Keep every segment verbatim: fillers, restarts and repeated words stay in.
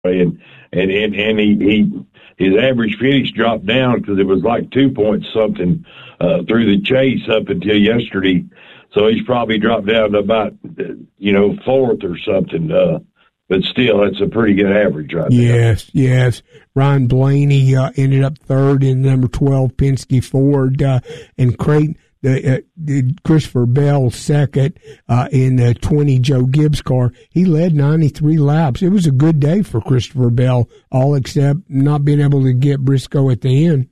and and and, and he, he his average finish dropped down because it was like two point something uh, through the chase up until yesterday. So he's probably dropped down to about, you know, fourth or something. Uh, but still, that's a pretty good average right there. Yes, yes. Ryan Blaney uh, ended up third in number twelve Penske Ford, uh, and Creighton, the, uh, the Christopher Bell second uh, in the twenty Joe Gibbs car. He led ninety-three laps. It was a good day for Christopher Bell, all except not being able to get Briscoe at the end.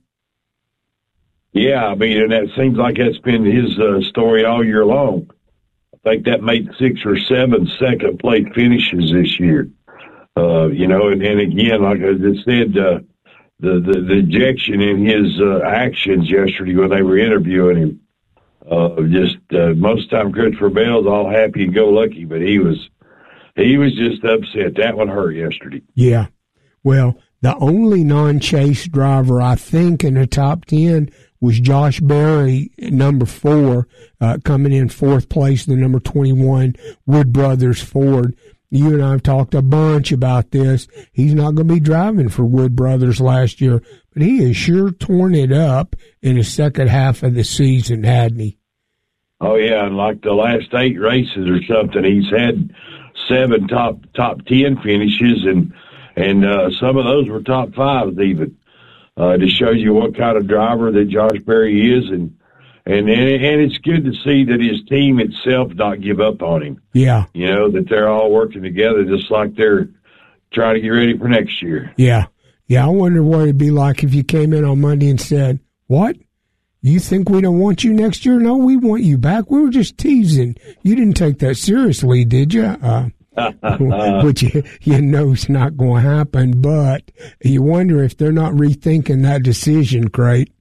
Yeah, I mean, and that seems like that's been his uh, story all year long. I think that made six or seven second place finishes this year. Uh, you know, and, and again, like I just said, uh, the, the the ejection in his uh, actions yesterday when they were interviewing him, uh, just uh, most of the time Christopher Bell's all happy and go lucky, but he was he was just upset. That one hurt yesterday. Yeah, well, the only non-chase driver I think in the top ten was Josh Berry, number four, uh, coming in fourth place, the number twenty-one Wood Brothers Ford. You and I have talked a bunch about this. He's not going to be driving for Wood Brothers last year, but he has sure torn it up in the second half of the season, hadn't he? Oh, yeah, and like the last eight races or something, he's had seven top top ten finishes, and, and uh, some of those were top fives even. Uh, to show you what kind of driver that Josh Berry is, and and and it's good to see that his team itself not give up on him. Yeah, you know that they're all working together, just like they're trying to get ready for next year. Yeah, yeah. I wonder what it'd be like if you came in on Monday and said, "What? You think we don't want you next year? No, we want you back. We were just teasing. You didn't take that seriously, did you?" Uh, which you, you know is not going to happen, but you wonder if they're not rethinking that decision, Craig.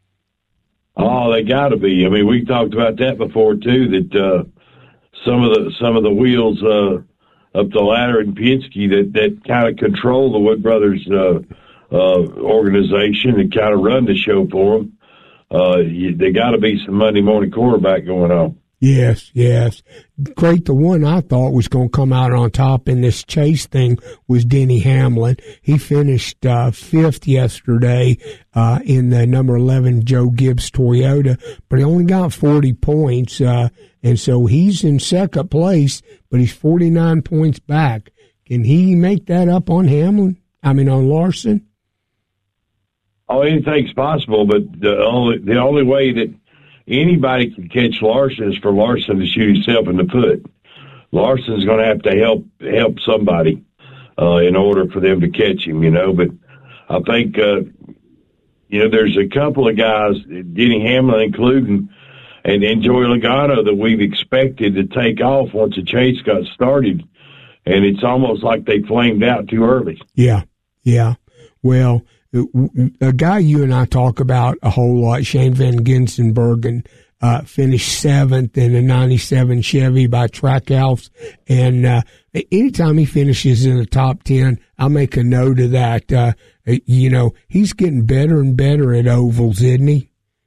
Oh, they got to be. I mean, we talked about that before too. That uh, some of the some of the wheels uh, up the ladder in Penske that that kind of control the Wood Brothers uh, uh, organization and kind of run the show for them. Uh, you, they got to be some Monday morning quarterback going on. Yes, yes. Great. The one I thought was going to come out on top in this chase thing was Denny Hamlin. He finished uh, fifth yesterday uh, in the number eleven Joe Gibbs Toyota, but he only got forty points, uh, and so he's in second place, but he's forty-nine points back. Can he make that up on Hamlin? I mean, on Larson? Oh, anything's possible, but the only the only way that anybody can catch Larson is for Larson to shoot himself in the foot. Larson's going to have to help help somebody uh, in order for them to catch him, you know. But I think, uh, you know, there's a couple of guys, Denny Hamlin including, and, and Joey Logano, that we've expected to take off once the chase got started, and it's almost like they flamed out too early. Yeah, yeah. Well, a guy you and I talk about a whole lot, Shane Van Ginsenbergen, uh, finished seventh in a ninety-seven Chevy by Trackhouse. And uh, anytime he finishes in the top ten, I'll make a note of that. Uh, you know, he's getting better and better at ovals, isn't he?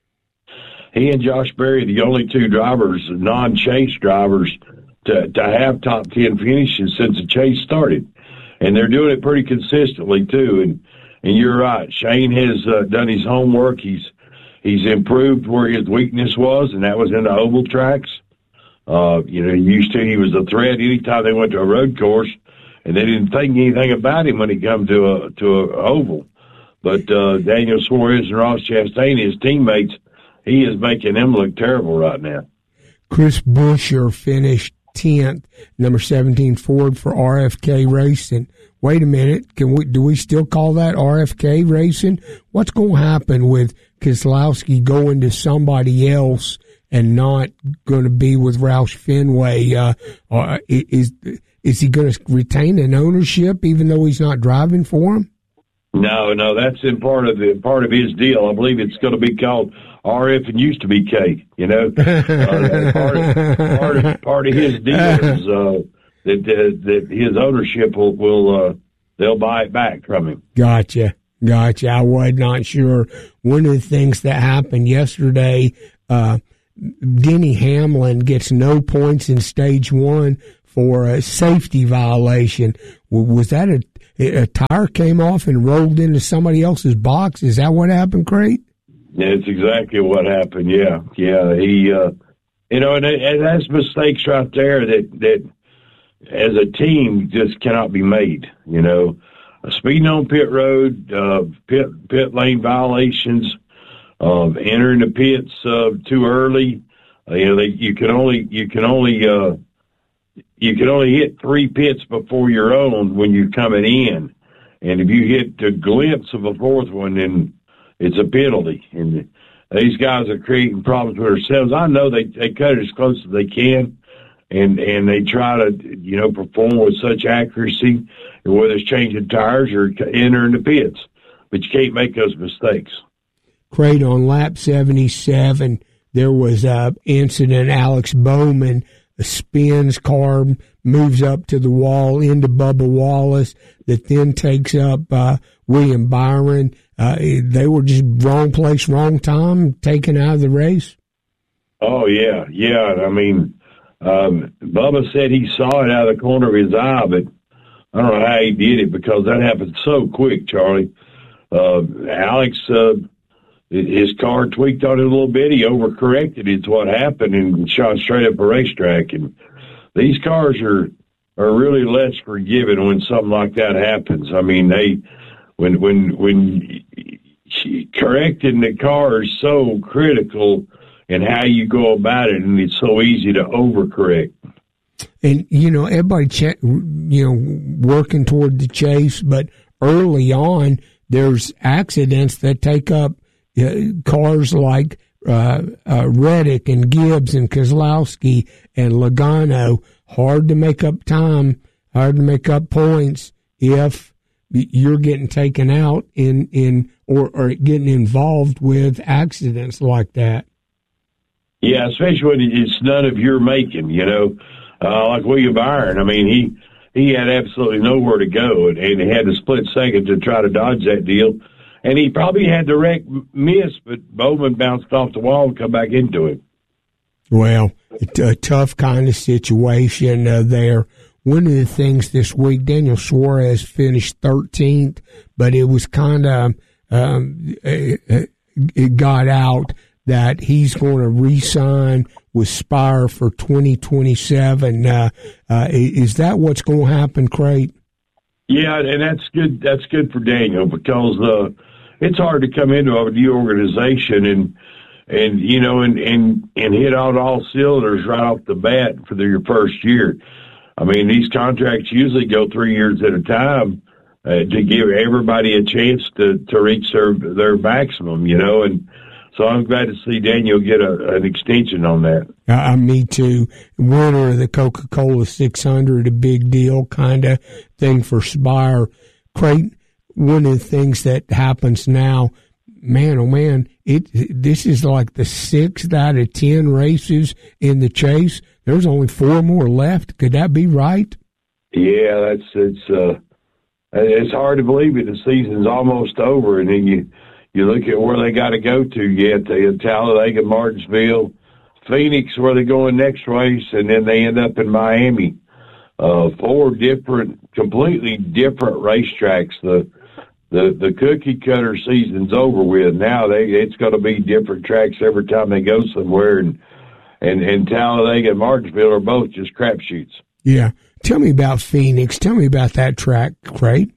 He and Josh Berry, the only two drivers, non-chase drivers, to, to have top ten finishes since the chase started. And they're doing it pretty consistently, too. And And you're right. Shane has uh, done his homework. He's he's improved where his weakness was, and that was in the oval tracks. Uh, you know, he used to he was a threat anytime they went to a road course, and they didn't think anything about him when he come to a to a oval. But uh, Daniel Suarez and Ross Chastain, his teammates, he is making them look terrible right now. Chris Buescher finished tenth, number seventeen Ford for R F K Racing. Wait a minute, can we do we still call that R F K Racing? What's going to happen with Keselowski going to somebody else and not going to be with Roush Fenway? Uh, uh, is is he going to retain an ownership even though he's not driving for him? No, no, that's in part of the part of his deal. I believe it's going to be called R F and used to be K. You know, uh, part, of, part, of, part of his deal is uh, that uh, that his ownership will will uh, they'll buy it back from him. Gotcha, gotcha. I was not sure. One of the things that happened yesterday, uh, Denny Hamlin gets no points in stage one for a safety violation. Was that a a tire came off and rolled into somebody else's box. Is that what happened, Craig? That's exactly what happened. Yeah, yeah. He, uh, you know, and, and that's mistakes right there that that as a team just cannot be made. You know, speeding on pit road, uh, pit pit lane violations, uh, entering the pits uh, too early. Uh, you know, they, you can only you can only uh, you can only hit three pits before your own when you're coming in, and if you hit a glimpse of a fourth one, then it's a penalty. And these guys are creating problems for themselves. I know they they cut it as close as they can, and and they try to you know perform with such accuracy, whether it's changing tires or entering the pits, but you can't make those mistakes. Craig, on lap seventy-seven. There was an incident. Alex Bowman spins, car moves up to the wall into Bubba Wallace, that then takes up uh, William Byron. Uh, they were just wrong place, wrong time, taken out of the race. Oh, yeah, yeah. I mean, um, Bubba said he saw it out of the corner of his eye, but I don't know how he did it because that happened so quick, Charlie. Uh, Alex... Uh, His car tweaked on it a little bit. He overcorrected. It's what happened and shot straight up a racetrack. And these cars are are really less forgiving when something like that happens. I mean, they when when when correcting the car is so critical in how you go about it, and it's so easy to overcorrect. And you know, everybody, ch- you know, working toward the chase, but early on, there's accidents that take up. Uh, cars like uh, uh, Reddick and Gibbs and Kozlowski and Logano, hard to make up time, hard to make up points if you're getting taken out in, in or, or getting involved with accidents like that. Yeah, especially when it's none of your making, you know, uh, like William Byron. I mean, he he had absolutely nowhere to go, and, and he had a split second to try to dodge that deal. And he probably had direct miss, but Bowman bounced off the wall and come back into it. Well, a tough kind of situation uh, there. One of the things this week, Daniel Suarez finished thirteenth, but it was kind of, um, it, it got out that he's going to re-sign with Spire for twenty twenty-seven. Uh, uh, is that what's going to happen, Craig? Yeah, and that's good. That's good for Daniel because uh, it's hard to come into a new organization and and you know and and, and hit out all cylinders right off the bat for the, your first year. I mean, these contracts usually go three years at a time uh, to give everybody a chance to, to reach their their maximum. You know, and so I'm glad to see Daniel get a, an extension on that. Uh, me too. Winner of the Coca-Cola six hundred, a big deal kind of thing for Spire. Creighton, one of the things that happens now, man, oh man, it this is like the sixth out of ten races in the chase. There's only four more left. Could that be right? Yeah, that's it's uh, it's hard to believe it. The season's almost over, and then you you look at where they got to go to. Yet they in Talladega, Martinsville, Phoenix, where they're going next race, and then they end up in Miami. Uh, four different, completely different racetracks. The the the cookie cutter season's over with. Now they it's going to be different tracks every time they go somewhere, and and and Talladega and Martinsville are both just crapshoots. Yeah, tell me about Phoenix. Tell me about that track, Craig.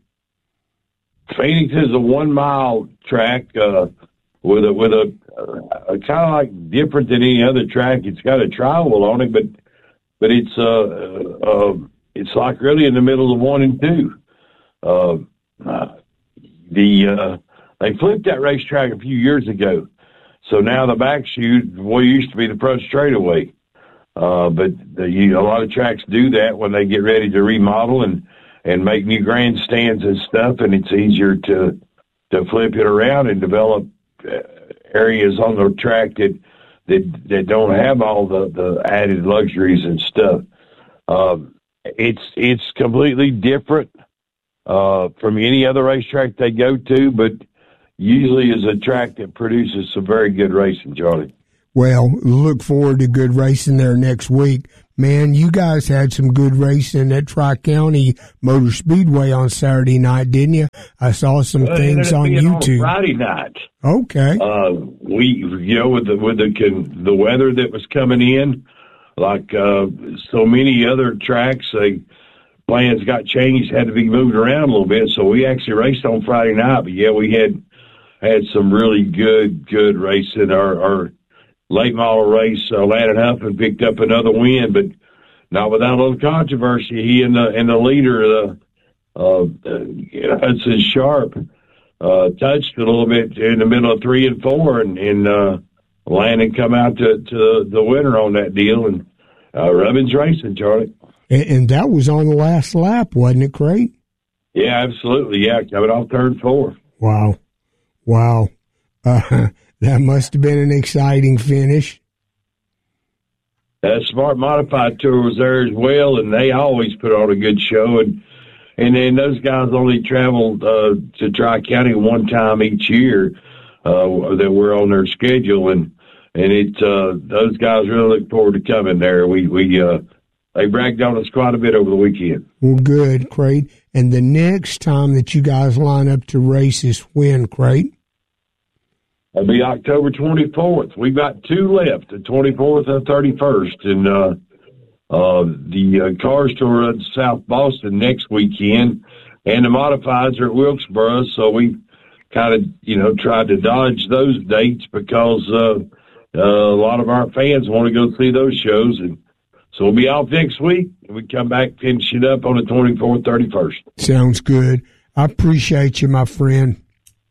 Phoenix is a one mile track uh, with a with a, a, a kind of like different than any other track. It's got a tri-oval on it, but but it's uh, uh it's like really in the middle of one and two. Uh, uh, the uh, they flipped that racetrack a few years ago, so now the back chute what used to be the front straightaway. Uh, but the, you, a lot of tracks do that when they get ready to remodel and, and make new grandstands and stuff, and it's easier to to flip it around and develop uh, areas on the track that that that don't have all the, the added luxuries and stuff. Um, it's it's completely different uh, from any other racetrack they go to, but usually is a track that produces some very good racing, Charlie. Well, look forward to good racing there next week. Man, you guys had some good racing at Tri-County Motor Speedway on Saturday night, didn't you? I saw some well, things on YouTube. On Friday night. Okay. Uh, we, you know, with the with the the weather that was coming in, like uh, so many other tracks, they plans got changed, had to be moved around a little bit. So we actually raced on Friday night. But yeah, we had had some really good good racing. Our, our late model race, uh, Landon Huffman picked up another win, but not without a little controversy. He and the and the leader, the uh, uh, Hudson Sharp, uh, touched a little bit in the middle of three and four, and, and uh, Landon come out to, to the winner on that deal. And uh, Robbins Racing, Charlie. And, and that was on the last lap, wasn't it, Craig? Yeah, absolutely. Yeah, coming off turn four. Wow. Wow. Uh, that must have been an exciting finish. That Smart Modified Tour was there as well, and they always put on a good show. And and then those guys only traveled uh, to Tri-County one time each year uh, that we're on their schedule, and and it uh, those guys really look forward to coming there. We we uh, they bragged on us quite a bit over the weekend. Well, good, Craig. And the next time that you guys line up to race is when, Craig? It'll be October twenty-fourth. We've got two left, the twenty-fourth and thirty-first. And uh, uh, the uh, Cars Tour runs South Boston next weekend, and the Modifieds are at Wilkesboro. So we kind of, you know, tried to dodge those dates because uh, uh, a lot of our fans want to go see those shows. And so we'll be off next week, and we come back, finish it up on the twenty-fourth, thirty-first. Sounds good. I appreciate you, my friend.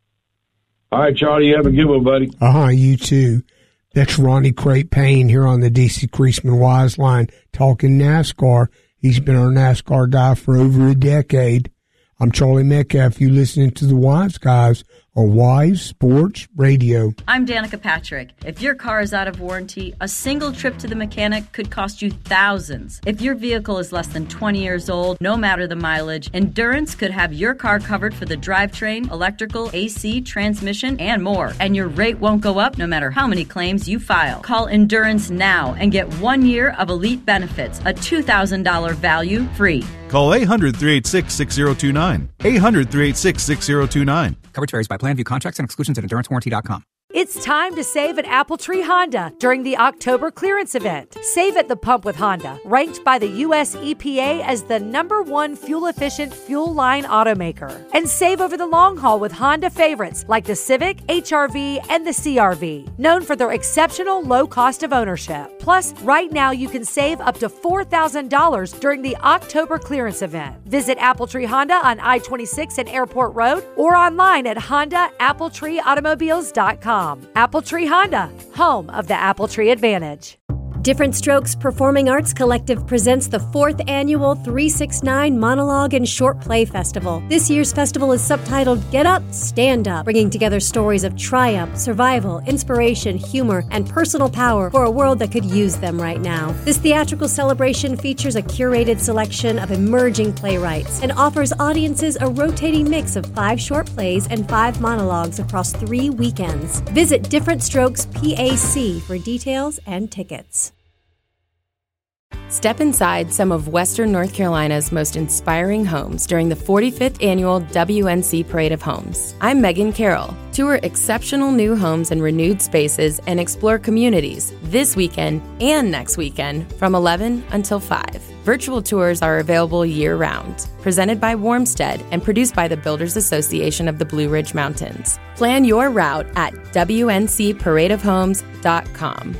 All right, Charlie, you have a good one, buddy. Uh-huh, you too. That's Ronnie Crate Payne here on the D C Creasman Wise Line talking NASCAR. He's been our NASCAR guy for over a decade. I'm Charlie Metcalf. You listening to the Wise Guys on Wise Sports Radio. I'm Danica Patrick. If your car is out of warranty, a single trip to the mechanic could cost you thousands. If your vehicle is less than twenty years old, no matter the mileage, Endurance could have your car covered for the drivetrain, electrical, A C, transmission, and more. And your rate won't go up no matter how many claims you file. Call Endurance now and get one year of elite benefits, a two thousand dollars value free. Call eight hundred, three eight six, six zero two nine. eight hundred, three eight six, six zero two nine. Coverage varies by plan. View contracts and exclusions at endurance warranty dot com. It's time to save at Appletree Honda during the October clearance event. Save at the pump with Honda, ranked by the U S E P A as the number one fuel-efficient fuel line automaker. And save over the long haul with Honda favorites like the Civic, H R V, and the C R V, known for their exceptional low cost of ownership. Plus, right now you can save up to four thousand dollars during the October clearance event. Visit Appletree Honda on I twenty-six and Airport Road or online at honda appletree automobiles dot com. Appletree Honda, home of the Appletree Advantage. Different Strokes Performing Arts Collective presents the fourth annual three sixty-nine Monologue and Short Play Festival. This year's festival is subtitled Get Up, Stand Up, bringing together stories of triumph, survival, inspiration, humor, and personal power for a world that could use them right now. This theatrical celebration features a curated selection of emerging playwrights and offers audiences a rotating mix of five short plays and five monologues across three weekends. Visit Different Strokes P A C for details and tickets. Step inside some of Western North Carolina's most inspiring homes during the forty-fifth Annual W N C Parade of Homes. I'm Megan Carroll. Tour exceptional new homes and renewed spaces and explore communities this weekend and next weekend from eleven until five. Virtual tours are available year-round. Presented by Warmstead and produced by the Builders Association of the Blue Ridge Mountains. Plan your route at W N C parade of homes dot com.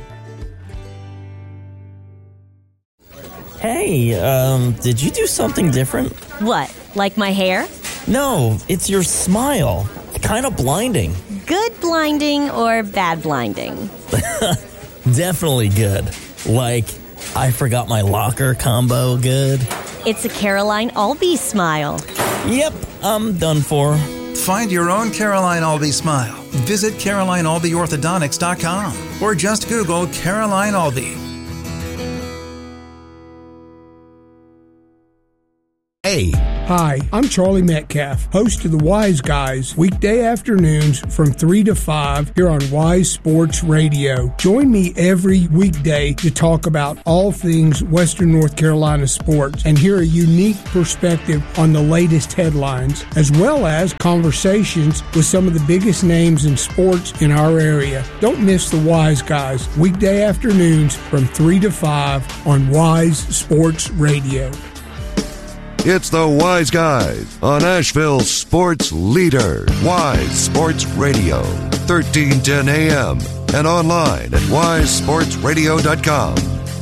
Hey, um, did you do something different? What, like my hair? No, it's your smile. Kind of blinding. Good blinding or bad blinding? Definitely good. Like, I forgot my locker combo good. It's a Caroline Albee smile. Yep, I'm done for. Find your own Caroline Albee smile. Visit caroline albee orthodontics dot com or just Google Caroline Albee. Hey, Hi, I'm Charlie Metcalf, host of the Wise Guys, weekday afternoons from three to five here on Wise Sports Radio. Join me every weekday to talk about all things Western North Carolina sports and hear a unique perspective on the latest headlines, as well as conversations with some of the biggest names in sports in our area. Don't miss the Wise Guys, weekday afternoons from three to five on Wise Sports Radio. It's the Wise Guys on Asheville's sports leader, Wise Sports Radio, thirteen ten A M and online at wise sports radio dot com.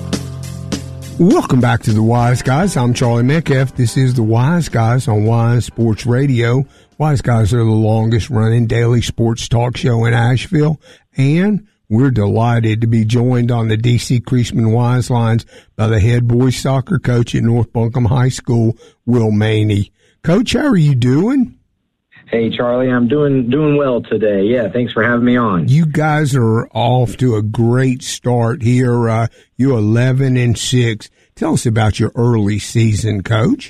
Welcome back to the Wise Guys. I'm Charlie Metcalf. This is the Wise Guys on Wise Sports Radio. Wise Guys are the longest running daily sports talk show in Asheville, and we're delighted to be joined on the D C Creasman Wise lines by the head boys soccer coach at North Buncombe High School, Will Maney. Coach, how are you doing? Hey, Charlie, I'm doing doing well today. Yeah, thanks for having me on. You guys are off to a great start here. Uh, you're eleven and six. Tell us about your early season, Coach.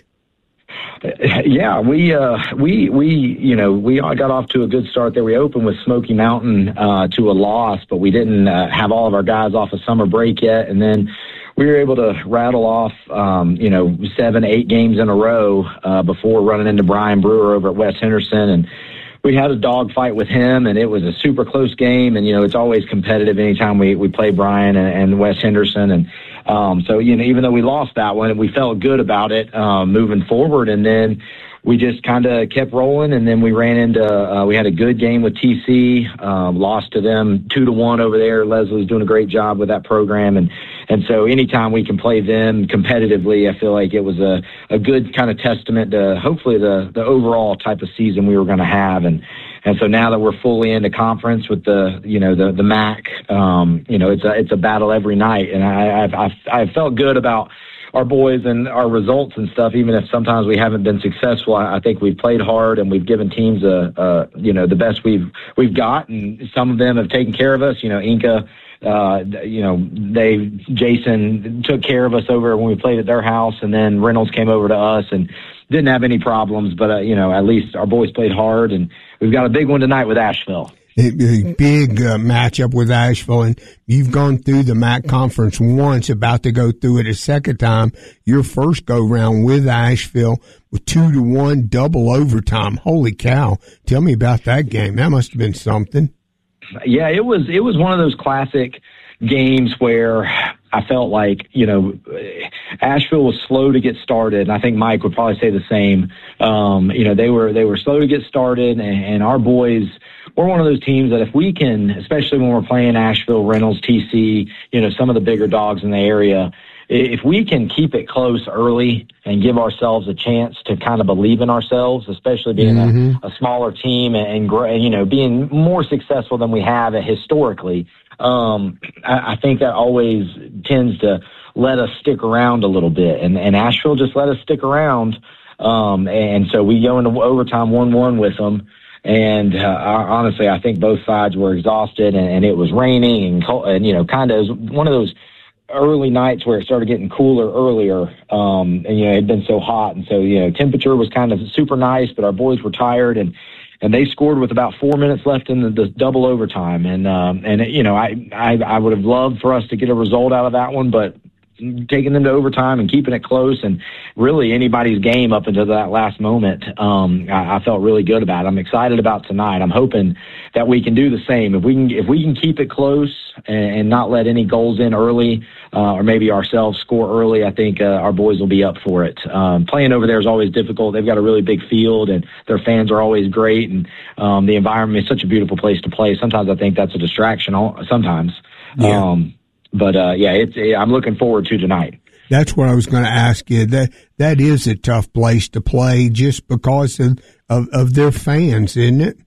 Yeah, we uh, we we you know we all got off to a good start there. We opened with Smoky Mountain uh, to a loss, but we didn't uh, have all of our guys off of summer break yet, and then we were able to rattle off um, you know seven, eight games in a row uh, before running into Brian Brewer over at West Henderson, and we had a dogfight with him, and it was a super close game. And you know it's always competitive anytime we we play Brian and, and West Henderson, and Um, so, you know, even though we lost that one, we felt good about it um, moving forward. And then we just kind of kept rolling. And then we ran into, uh, we had a good game with T C, um, lost to them two to one over there. Leslie's doing a great job with that program. And, and so anytime we can play them competitively, I feel like it was a, a good kind of testament to hopefully the, the overall type of season we were going to have. And, And so now that we're fully into conference with the, you know, the, the M A C, um, you know, it's a, it's a battle every night. And I, I've, I've, I've felt good about our boys and our results and stuff, even if sometimes we haven't been successful. I, I think we've played hard and we've given teams a, a, you know, the best we've, we've got. And some of them have taken care of us, you know, Inca, uh, you know, they, Jason took care of us over when we played at their house, and then Reynolds came over to us and didn't have any problems, but, uh, you know, at least our boys played hard, and we've got a big one tonight with Asheville. A, a big uh, matchup with Asheville, and you've gone through the M A C conference once, about to go through it a second time. Your first go-round with Asheville with two to one double overtime. Holy cow. Tell me about that game. That must have been something. Yeah, it was, it was one of those classic games where I felt like, you know, Asheville was slow to get started, and I think Mike would probably say the same. Um, you know, they were they were slow to get started, and, and our boys were one of those teams that if we can, especially when we're playing Asheville, Reynolds, T C, you know, some of the bigger dogs in the area, if we can keep it close early and give ourselves a chance to kind of believe in ourselves, especially being mm-hmm. a, a smaller team and, and, you know, being more successful than we have historically, Um, I, I think that always tends to let us stick around a little bit, and, and Asheville just let us stick around. Um, and so we go into overtime one one with them. And, uh, honestly, I think both sides were exhausted, and, and it was raining and cold, and, you know, kind of one of those early nights where it started getting cooler earlier. Um, and, you know, it had been so hot. And so, you know, temperature was kind of super nice, but our boys were tired, and, And they scored with about four minutes left in the, the double overtime. And, um, and you know, I, I, I would have loved for us to get a result out of that one, but taking them to overtime and keeping it close and really anybody's game up until that last moment, um, I, I felt really good about it. I'm excited about tonight. I'm hoping that we can do the same. If we can, if we can keep it close and, and not let any goals in early, uh, or maybe ourselves score early, I think uh, our boys will be up for it. Um, playing over there is always difficult. They've got a really big field, and their fans are always great, and um, the environment is such a beautiful place to play. Sometimes I think that's a distraction. Sometimes. Yeah. Um, But, uh, yeah, it's, I'm looking forward to tonight. That's what I was going to ask you. That That is a tough place to play just because of, of, of their fans, isn't it?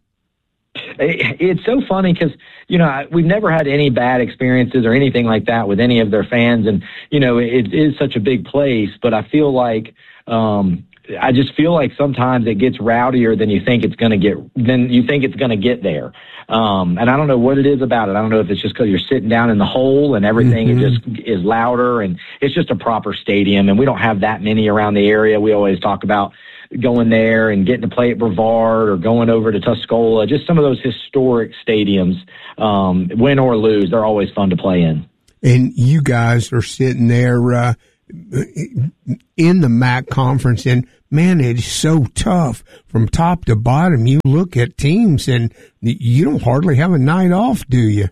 It's so funny because, you know, we've never had any bad experiences or anything like that with any of their fans. And, you know, it is such a big place, but I feel like, um, I just feel like sometimes it gets rowdier than you think it's going to get, than you think it's going to get there. Um, and I don't know what it is about it. I don't know if it's just because you're sitting down in the hole and everything mm-hmm. is just is louder, and it's just a proper stadium, and we don't have that many around the area. We always talk about going there and getting to play at Brevard or going over to Tuscola, just some of those historic stadiums, um, win or lose, they're always fun to play in. And you guys are sitting there uh, in the M A C conference, and man, it's so tough from top to bottom. You look at teams, and you don't hardly have a night off, do you?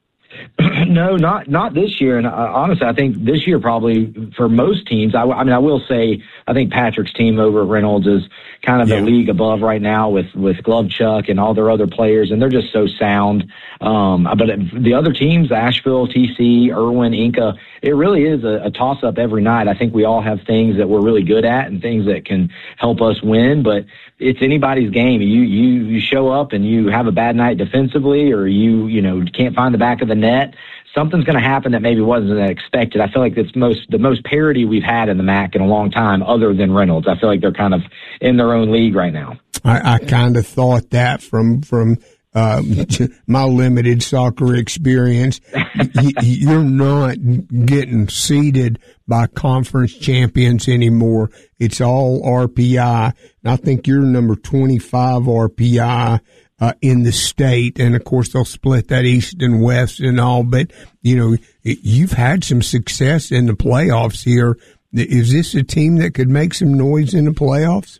No, not not this year. And uh, honestly, I think this year probably for most teams, I, I mean, I will say I think Patrick's team over at Reynolds is kind of yeah. a league above right now with, with Glovechuck and all their other players, and they're just so sound. Um, but the other teams, Asheville, T C, Irwin, Inca, it really is a, a toss-up every night. I think we all have things that we're really good at and things that can help us win, but it's anybody's game. You, you, you show up and you have a bad night defensively, or you, you know, can't find the back of the net. Something's going to happen that maybe wasn't expected. I feel like it's most the most parity we've had in the M A C in a long time, other than Reynolds. I feel like they're kind of in their own league right now. I, I kind of thought that from from uh, my limited soccer experience. y- you're not getting seeded by conference champions anymore. It's all R P I, and I think you're number twenty-five R P I. Uh, in the state, and of course they'll split that east and west and all, but you know, you've had some success in the playoffs here. Is this a team that could make some noise in the playoffs?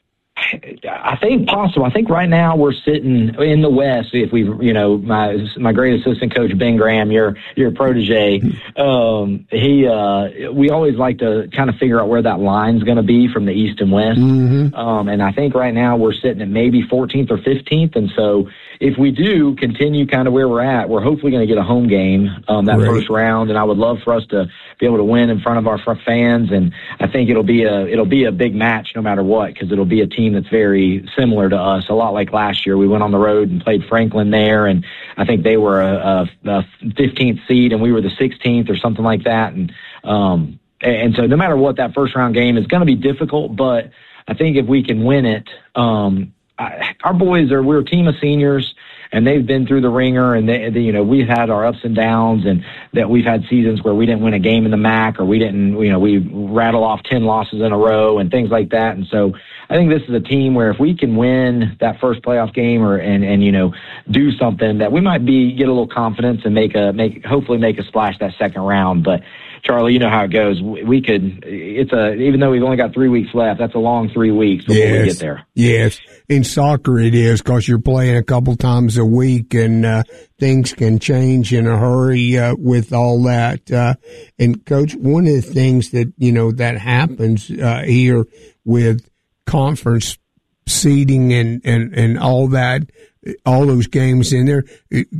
I think possible. I think right now we're sitting in the West. If we, you know, my my great assistant coach Ben Graham, your your protege, um, he uh, we always like to kind of figure out where that line's going to be from the East and West. Mm-hmm. Um, and I think right now we're sitting at maybe fourteenth or fifteenth. And so if we do continue kind of where we're at, we're hopefully going to get a home game um, that right. first round. And I would love for us to be able to win in front of our fans. And I think it'll be a it'll be a big match no matter what, because it'll be a team that's very similar to us, a lot like last year. We went on the road and played Franklin there, and I think they were a, a, a fifteenth seed and we were the sixteenth or something like that. And um, and so no matter what, that first round game is going to be difficult, but I think if we can win it, um, I, our boys are we're a team of seniors. And they've been through the ringer, and they, they, you know, we've had our ups and downs, and that we've had seasons where we didn't win a game in the M A C, or we didn't, you know, we rattle off ten losses in a row and things like that. And so I think this is a team where if we can win that first playoff game, or and and you know, do something, that we might be get a little confidence and make a make hopefully make a splash that second round. But Charlie, you know how it goes. We could, it's a, even though we've only got three weeks left, that's a long three weeks before yes. we get there. Yes. In soccer it is, because you're playing a couple times a week, and uh, things can change in a hurry uh, with all that. Uh, and Coach, one of the things that, you know, that happens uh, here with conference seeding and, and, and all that, all those games in there,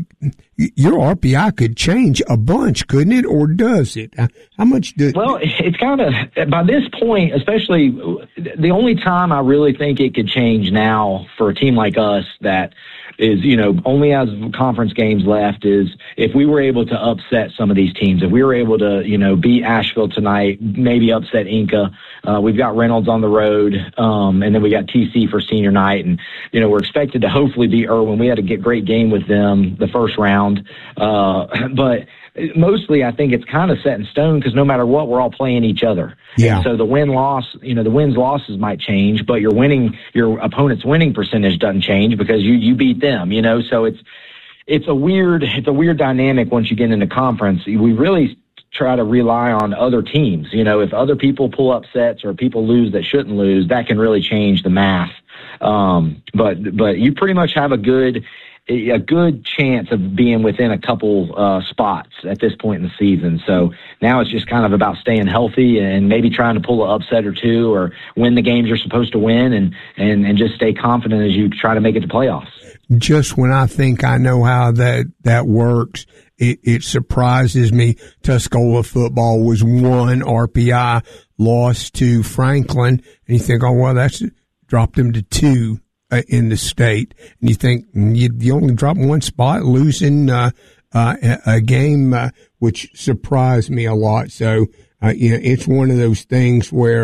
your R P I could change a bunch, couldn't it? Or does it? How much does Well, it's kind of, by this point, especially, the only time I really think it could change now for a team like us that is, you know, only has conference games left, is if we were able to upset some of these teams. If we were able to, you know, beat Asheville tonight, maybe upset Inca. Uh, we've got Reynolds on the road, um, and then we got T C for senior night. And, you know, we're expected to hopefully beat Irwin. We had a great game with them the first round. Uh, but mostly I think it's kind of set in stone, because no matter what, we're all playing each other. Yeah. And so the win-loss, you know, the wins-losses might change, but your winning, your opponent's winning percentage doesn't change because you, you beat them, you know? So it's, it's a weird, it's a weird dynamic once you get into conference. We really try to rely on other teams. You know, if other people pull upsets or people lose that shouldn't lose, that can really change the math. Um, but, but you pretty much have a good, a good chance of being within a couple uh, spots at this point in the season. So now it's just kind of about staying healthy and maybe trying to pull an upset or two, or win the games you're supposed to win, and, and, and just stay confident as you try to make it to playoffs. Just when I think I know how that, that works, it, it surprises me. Tuscola football was one R P I loss to Franklin, and you think, oh, well, that's dropped them to two. Uh, in the state, and you think you, you only drop one spot, losing uh, uh, a, a game, uh, which surprised me a lot. So, uh, you know, it's one of those things where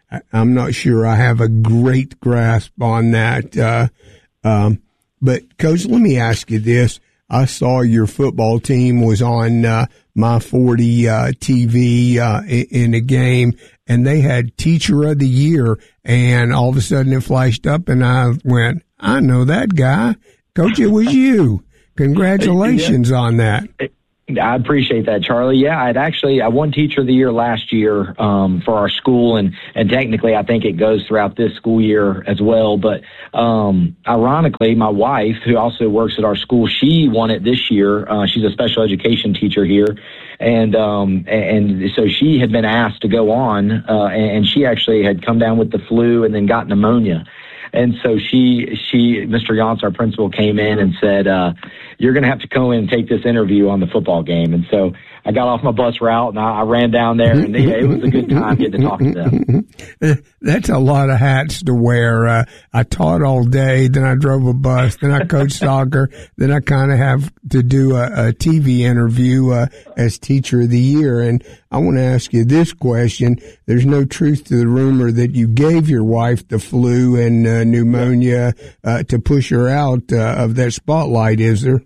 I, I'm not sure I have a great grasp on that. Uh, um, but Coach, let me ask you this. I saw your football team was on uh, My forty uh, T V uh, in, in a game, and they had Teacher of the Year, and all of a sudden it flashed up, and I went, I know that guy. Coach, it was you. Congratulations yeah. on that. I appreciate that, Charlie. Yeah, I'd actually, I won Teacher of the Year last year um, for our school, and, and technically I think it goes throughout this school year as well. But um, ironically, my wife, who also works at our school, she won it this year. Uh, she's a special education teacher here. And um, and so she had been asked to go on, uh, and she actually had come down with the flu and then got pneumonia. And so she, she, Mister Yance, our principal, came in and said, uh, you're going to have to come in and take this interview on the football game. And so I got off my bus route and I, I ran down there, and yeah, it was a good time getting to talk to them. That's a lot of hats to wear. Uh, I taught all day, then I drove a bus, then I coached soccer, then I kind of have to do a, a T V interview uh, as Teacher of the Year. And I want to ask you this question. There's no truth to the rumor that you gave your wife the flu and uh, pneumonia uh, to push her out uh, of that spotlight, is there?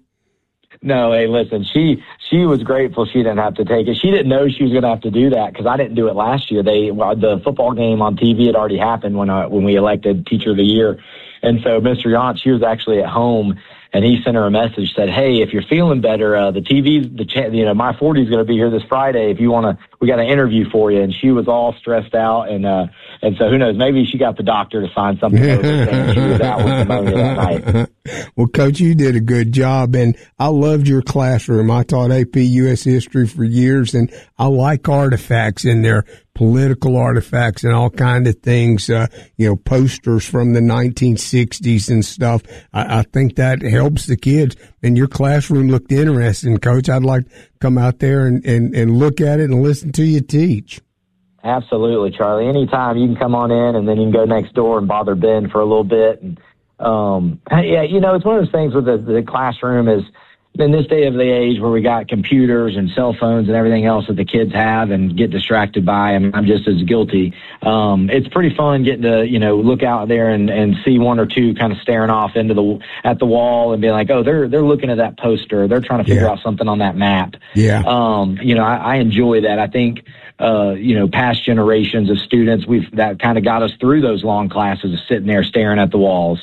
No, hey, listen, she she was grateful she didn't have to take it. She didn't know she was going to have to do that because I didn't do it last year. They well, the football game on T V had already happened when I, when we elected Teacher of the Year. And so Mister Yance, she was actually at home, and he sent her a message, said, hey, if you're feeling better, uh, the T V's, the cha- you know, My forty is going to be here this Friday. If you want to, we got an interview for you. And she was all stressed out. And, uh, and so who knows, maybe she got the doctor to sign something over saying she was out with pneumonia that night. Well, Coach, you did a good job, and I loved your classroom. I taught A P U S history for years, and I like artifacts in there, political artifacts and all kind of things, uh, you know, posters from the nineteen sixties and stuff. I, I think that helps the kids, and your classroom looked interesting, Coach. I'd like to come out there and, and, and look at it and listen to you teach. Absolutely, Charlie. Anytime you can come on in, and then you can go next door and bother Ben for a little bit. And um, yeah, you know, it's one of those things with the, the classroom is in this day of the age where we got computers and cell phones and everything else that the kids have and get distracted by, and I'm just as guilty. Um, it's pretty fun getting to, you know, look out there and, and see one or two kind of staring off into the, at the wall and be like, oh, they're, they're looking at that poster. They're trying to figure yeah. out something on that map. Yeah. Um, you know, I, I enjoy that. I think, uh, you know, past generations of students, we've, that kind of got us through those long classes of sitting there staring at the walls.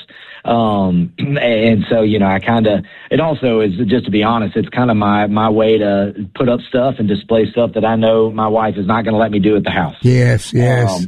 Um, and so, you know, I kind of, it also is, just to be honest, it's kind of my, my way to put up stuff and display stuff that I know my wife is not going to let me do at the house. Yes, yes.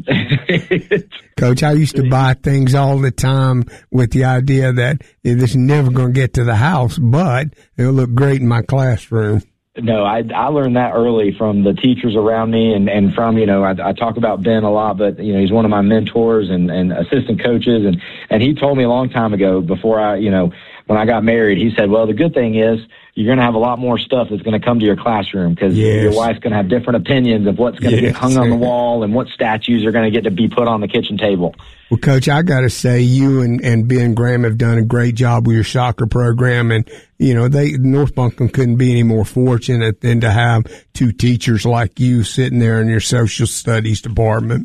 Um, Coach, I used to buy things all the time with the idea that this is never going to get to the house, but it'll look great in my classroom. No, I, I learned that early from the teachers around me and, and from, you know, I, I talk about Ben a lot, but, you know, he's one of my mentors and, and assistant coaches. And, and he told me a long time ago before I, you know, when I got married, he said, well, the good thing is you're going to have a lot more stuff that's going to come to your classroom because yes. your wife's going to have different opinions of what's going to yes. get hung on the wall and what statues are going to get to be put on the kitchen table. Well, Coach, I got to say you and, and Ben Graham have done a great job with your soccer program. And, you know, they North Buncombe couldn't be any more fortunate than to have two teachers like you sitting there in your social studies department.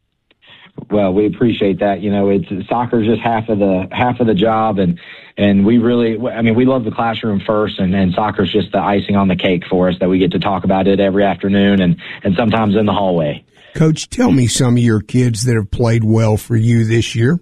Well, we appreciate that. You know, it's soccer's just half of the half of the job, and and we really, I mean, we love the classroom first, and, and soccer's just the icing on the cake for us that we get to talk about it every afternoon and and sometimes in the hallway. Coach, tell me some of your kids that have played well for you this year.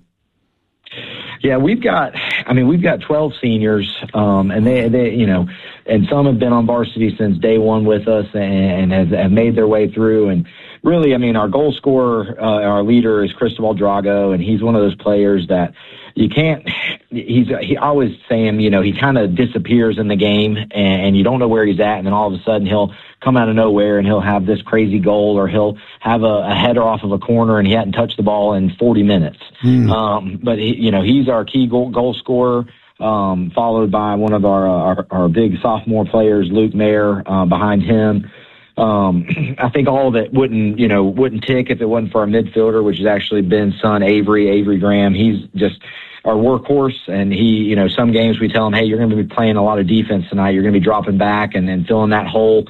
Yeah, we've got, I mean, we've got twelve seniors, um, and they, they, you know, and some have been on varsity since day one with us and, and have, have made their way through. And really, I mean, our goal scorer, uh, our leader is Cristobal Drago, and he's one of those players that you can't, he's, he I always say him, you know, he kind of disappears in the game and, and you don't know where he's at. And then all of a sudden he'll come out of nowhere and he'll have this crazy goal, or he'll have a, a header off of a corner and he hadn't touched the ball in forty minutes. Mm. Um, but he, you know, he's our key goal, goal scorer. Um, followed by one of our, our, our big sophomore players, Luke Mayer, uh, behind him. Um, I think all of it wouldn't, you know, wouldn't tick if it wasn't for our midfielder, which has actually been son Avery, Avery Graham. He's just our workhorse, and he, you know, some games we tell him, hey, you're going to be playing a lot of defense tonight. You're going to be dropping back and then filling that hole.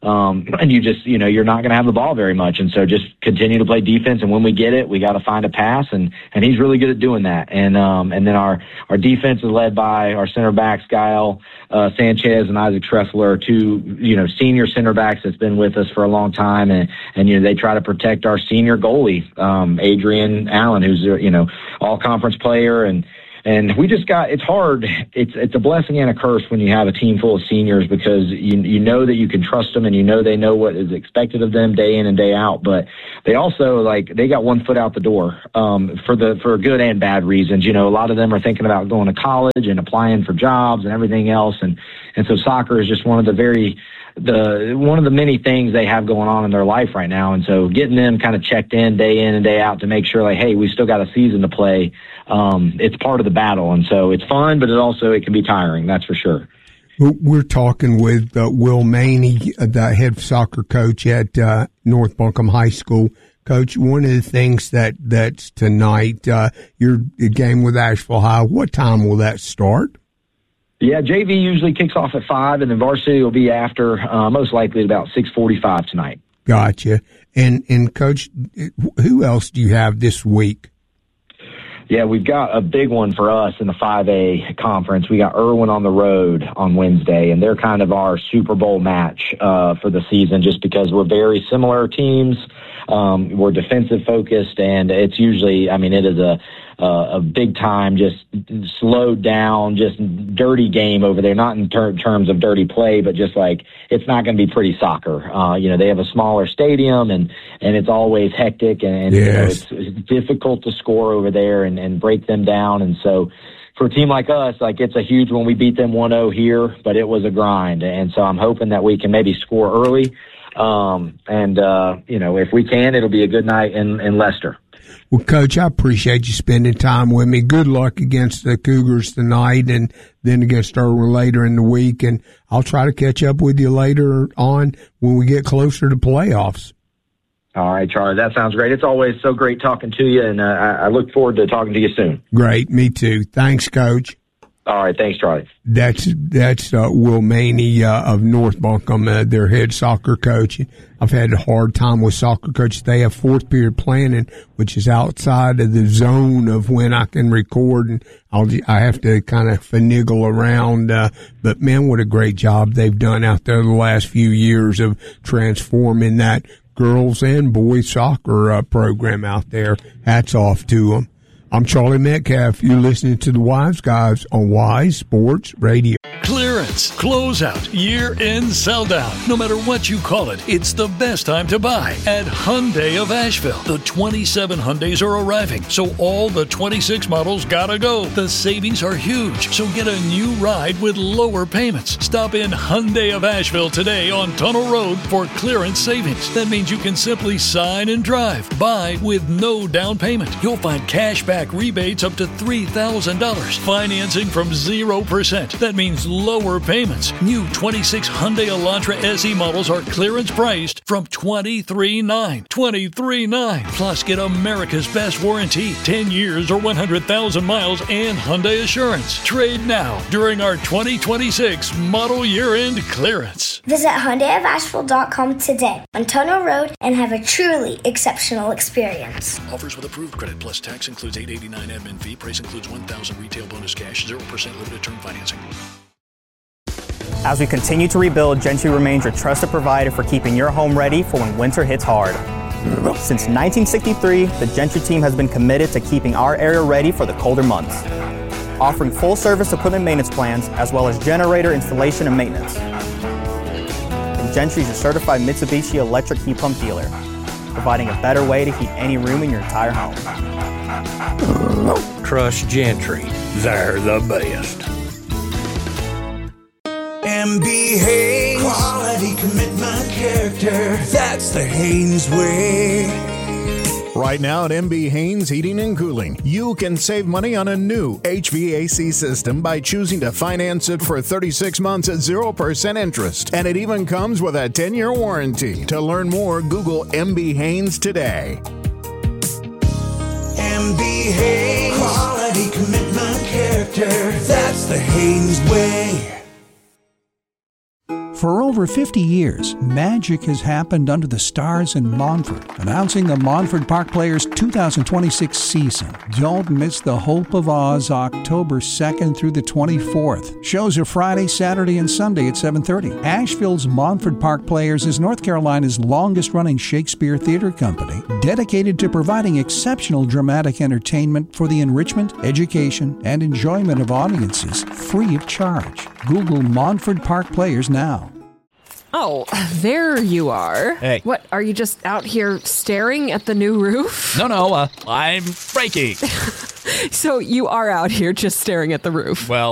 Um, and you just, you know, you're not going to have the ball very much. And so just continue to play defense. And when we get it, we got to find a pass. And, and he's really good at doing that. And, um, and then our, our defense is led by our center backs, Gael, uh, Sanchez and Isaac Tressler, two, you know, senior center backs that's been with us for a long time. And, and, you know, they try to protect our senior goalie, um, Adrian Allen, who's, you know, all conference player. And, And we just got, it's hard. It's it's a blessing and a curse when you have a team full of seniors, because you you know that you can trust them and you know they know what is expected of them day in and day out. But they also, like, they got one foot out the door um, for the for good and bad reasons. You know, a lot of them are thinking about going to college and applying for jobs and everything else. And, and so soccer is just one of the very, the one of the many things they have going on in their life right now. And so getting them kind of checked in day in and day out to make sure, like, hey, we still got a season to play. Um, it's part of the battle. And so it's fun, but it also, it can be tiring. That's for sure. We're talking with uh, Will Maney, the head soccer coach at uh, North Buncombe High School. Coach, one of the things that that's tonight, uh, your game with Asheville High, what time will that start? Yeah, J V usually kicks off at five, and then varsity will be after, uh, most likely at about six forty-five tonight. Gotcha. And, and Coach, who else do you have this week? Yeah, we've got a big one for us in the five A conference. We got Irwin on the road on Wednesday, and they're kind of our Super Bowl match uh, for the season, just because we're very similar teams. Um, we're defensive focused, and it's usually, I mean, it is a Uh, a big time, just slowed down, just dirty game over there. Not in ter- terms of dirty play, but just like it's not going to be pretty soccer. Uh, you know, they have a smaller stadium, and and it's always hectic, and, and yes. you know, it's, it's difficult to score over there and, and break them down. And so, for a team like us, like it's a huge one. We beat them one oh here, but it was a grind, and so I'm hoping that we can maybe score early. Um, and uh, you know, if we can, it'll be a good night in, in Leicester. Well, Coach, I appreciate you spending time with me. Good luck against the Cougars tonight and then against Irwin later in the week. And I'll try to catch up with you later on when we get closer to playoffs. All right, Charlie, that sounds great. It's always so great talking to you, and uh, I look forward to talking to you soon. Great. Me too. Thanks, Coach. All right, thanks, Charlie. That's that's uh, Will Maney uh, of North Buncombe, uh, their head soccer coach. I've had a hard time with soccer coaches. They have fourth period planning, which is outside of the zone of when I can record, and I'll I have to kind of finagle around. Uh, but man, what a great job they've done out there the last few years of transforming that girls and boys soccer uh, program out there. Hats off to them. I'm Charlie Metcalf. You're listening to the Wise Guys on Wise Sports Radio. Clearance, closeout, year-end sell-down. No matter what you call it, it's the best time to buy at Hyundai of Asheville. The twenty-seven Hyundais are arriving, so all the twenty-six models gotta go. The savings are huge, so get a new ride with lower payments. Stop in Hyundai of Asheville today on Tunnel Road for clearance savings. That means you can simply sign and drive. Buy with no down payment. You'll find cash back rebates up to three thousand dollars. Financing from zero percent. That means lower payments. New twenty-six Hyundai Elantra S E models are clearance priced from twenty-three thousand nine hundred dollars. twenty-three thousand nine hundred dollars. Plus, get America's best warranty, ten years or one hundred thousand miles, and Hyundai Assurance. Trade now during our twenty twenty-six model year-end clearance. Visit Hyundai of Asheville dot com today on Tunnel Road and have a truly exceptional experience. Offers with approved credit plus tax includes eight dollars and eighty-nine cents admin fee. Price includes one thousand dollars retail bonus cash, zero percent limited term financing. As we continue to rebuild, Gentry remains your trusted provider for keeping your home ready for when winter hits hard. Since nineteen sixty-three, the Gentry team has been committed to keeping our area ready for the colder months, offering full-service equipment maintenance plans as well as generator installation and maintenance. And Gentry is your certified Mitsubishi electric heat pump dealer, providing a better way to heat any room in your entire home. Trust Gentry. They're the best. M B Haynes. Quality, commitment, character. That's the Haynes way. Right now at M B Haynes Heating and Cooling, you can save money on a new H V A C system by choosing to finance it for thirty-six months at zero percent interest. And it even comes with a ten-year warranty. To learn more, Google M B Haynes today. M B Haynes. Quality, commitment, character. That's the Haynes way. For over fifty years, magic has happened under the stars in Montford. Announcing the Montford Park Players two thousand twenty-six season. Don't miss the Hope of Oz October second through the twenty-fourth. Shows are Friday, Saturday, and Sunday at seven thirty. Asheville's Montford Park Players is North Carolina's longest-running Shakespeare theater company, dedicated to providing exceptional dramatic entertainment for the enrichment, education, and enjoyment of audiences free of charge. Google Montford Park Players now. Oh, there you are. Hey. What, are you just out here staring at the new roof? No, no, uh, I'm breaking. So you are out here just staring at the roof. Well,